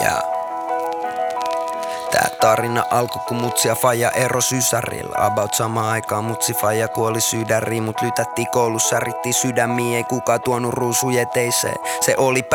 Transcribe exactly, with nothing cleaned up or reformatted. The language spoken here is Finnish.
Yeah. Tää tarina alkoi kun mutsi ja faija ero sysärillä. About samaan aikaan mutsi faija kuoli sydäriin. Mut lytättiin koulussa, rittiin sydämiin. Ei kukaan tuonut ruusuja teiseen. Se oli